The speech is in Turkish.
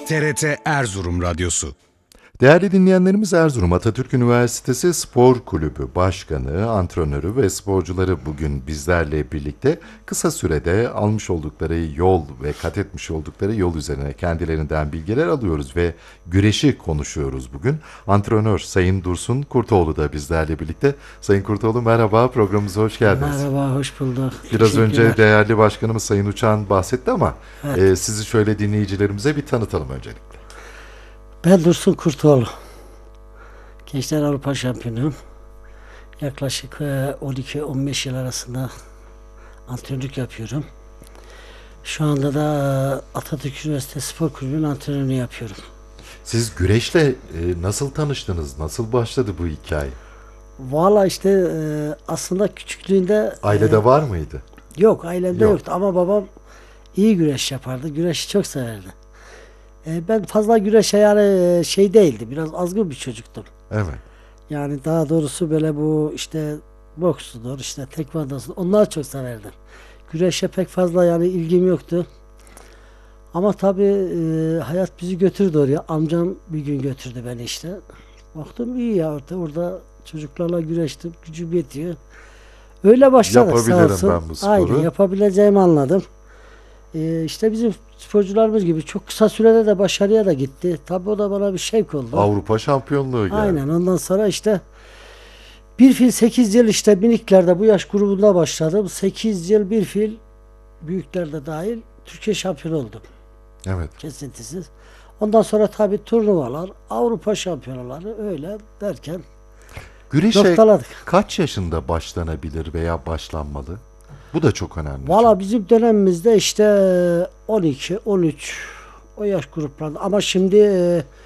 TRT Erzurum Radyosu. Değerli dinleyenlerimiz, Erzurum Atatürk Üniversitesi Spor Kulübü Başkanı, antrenörü ve sporcuları bugün bizlerle birlikte kısa sürede almış oldukları yol ve kat etmiş oldukları yol üzerine kendilerinden bilgiler alıyoruz ve güreşi konuşuyoruz bugün. Antrenör Sayın Dursun Kurtoğlu da bizlerle birlikte. Sayın Kurtoğlu, merhaba, programımıza hoş geldiniz. Merhaba, hoş bulduk. Biraz önce değerli başkanımız Sayın Uçan bahsetti ama Evet. sizi şöyle dinleyicilerimize bir tanıtalım öncelikle. Ben Dursun Kurtoğlu. Gençler Avrupa şampiyonuyum. Yaklaşık 12-15 yıl arasında antrenörlük yapıyorum. Şu anda da Atatürk Üniversitesi Spor Kulübü'nün antrenörlüğünü yapıyorum. Siz güreşle nasıl tanıştınız? Nasıl başladı bu hikaye? Valla işte aslında küçüklüğünde Ailede var mıydı? yok, ailemde Yok. yoktu ama babam iyi güreş yapardı. Güreşi çok severdi. Ben fazla güreşe yani şey değildi. Biraz azgın bir çocuktum. Evet. Yani daha doğrusu böyle bu işte boksudur, işte tekvandosudur. Onları çok severdim. Güreşe pek fazla yani ilgim yoktu. Ama tabii hayat bizi götürdü oraya. Amcam bir gün götürdü beni işte. Baktım iyi ya, orada çocuklarla güreştim. Gücüm yetiyor. Öyle başladık, sağ Yapabilirim olsun. ben bu sporu. Aynen, yapabileceğimi anladım. İşte bizim sporcularımız gibi çok kısa sürede de başarıya da gitti. Tabii o da bana bir şevk oldu. Avrupa şampiyonluğu geldi. Aynen, ondan sonra işte bir fil 8 yıl işte miniklerde bu yaş grubunda başladım. 8 yıl bir fil büyüklerde dahil Türkiye şampiyonu oldum. Evet. Kesintisiz. Ondan sonra tabii turnuvalar, Avrupa şampiyonaları öyle derken Güreşe noktaladık. kaç yaşında başlanabilir veya başlanmalı? Bu da çok önemli. Valla bizim dönemimizde işte 12, 13 o yaş gruplarında ama şimdi